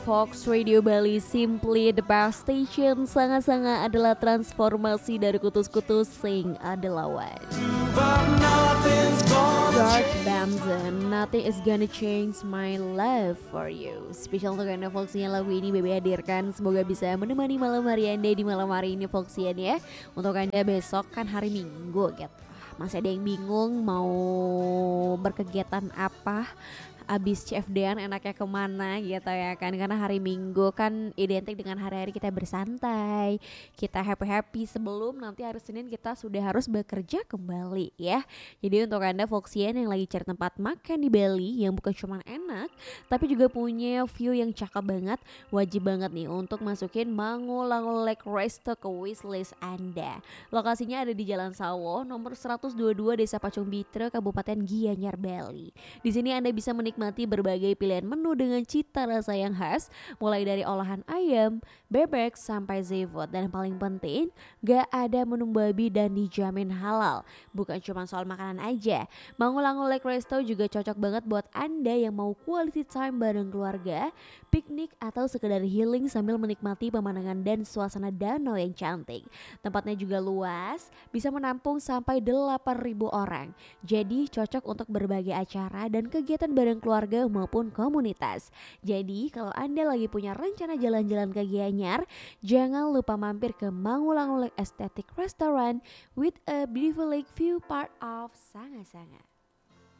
Fox Radio Bali simply the best station. Sangat-sangat adalah transformasi dari kutus-kutus sing adalah one. George Benson, nothing is gonna change my love for you. Spesial untuk Anda Foxian, lagu ini Bebe hadirkan. Semoga bisa menemani malam hari Anda di malam hari ini Foxian ya. Untuk Anda besok kan hari Minggu gitu. Masih ada yang bingung mau berkegiatan apa, abis CFD-an enaknya kemana gitu ya kan. Karena hari Minggu kan identik dengan hari-hari kita bersantai, kita happy-happy sebelum nanti hari Senin kita sudah harus bekerja kembali ya. Jadi untuk Anda Foxian yang lagi cari tempat makan di Bali yang bukan cuma enak tapi juga punya view yang cakep banget, wajib banget nih untuk masukin Mangulango Lake Resto ke wishlist Anda. Lokasinya ada di Jalan Sawo nomor 122 Desa Pacung Bitre, Kabupaten Gianyar, Bali. Di sini Anda bisa menikmati berbagai pilihan menu dengan cita rasa yang khas, mulai dari olahan ayam, bebek sampai seafood, dan paling penting gak ada menu babi dan dijamin halal. Bukan cuma soal makanan aja, Mangulango Lake Resto juga cocok banget buat Anda yang mau quality time bareng keluarga, piknik atau sekedar healing sambil menikmati pemandangan dan suasana danau yang cantik. Tempatnya juga luas, bisa menampung sampai 8.000 orang. Jadi cocok untuk berbagai acara dan kegiatan bareng keluarga maupun komunitas. Jadi kalau Anda lagi punya rencana jalan-jalan ke Gianyar, jangan lupa mampir ke Mangulango Lake Aesthetic Restaurant with a beautiful lake view part of Sanga-Sanga.